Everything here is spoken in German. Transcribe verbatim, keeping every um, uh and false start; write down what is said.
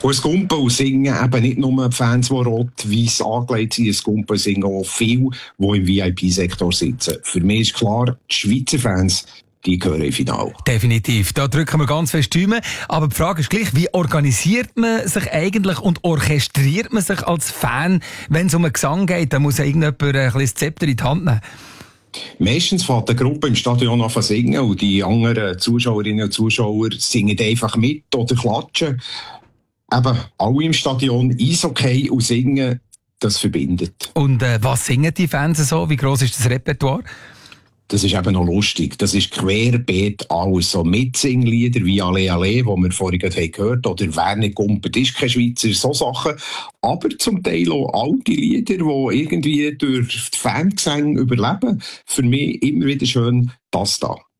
Und das Gumpen und Singen, eben nicht nur die Fans, die rot-weiss angelegt sind, das Gumpen und Singen auch viele, die im V I P-Sektor sitzen. Für mich ist klar, die Schweizer Fans, die gehören im Finale. Definitiv. Da drücken wir ganz fest Däumen. Aber die Frage ist gleich, wie organisiert man sich eigentlich und orchestriert man sich als Fan, wenn es um einen Gesang geht? Da muss ja irgendjemand ein bisschen das Zepter in die Hand nehmen. Meistens fängt die Gruppe im Stadion an zu singen und die anderen Zuschauerinnen und Zuschauer singen einfach mit oder klatschen. Eben, alle im Stadion, Eishockey und Singen, das verbindet. Und äh, was singen die Fans so? Wie gross ist das Repertoire? Das ist eben noch lustig. Das ist querbeet alles. So Mitsinglieder wie «Alle, alle», die wir vorhin gehört haben, oder «Wer nicht gumpert, ist kein Schweizer», so Sachen. Aber zum Teil auch alte Lieder, die irgendwie durch die Fangesänge überleben. Für mich immer wieder schön das da.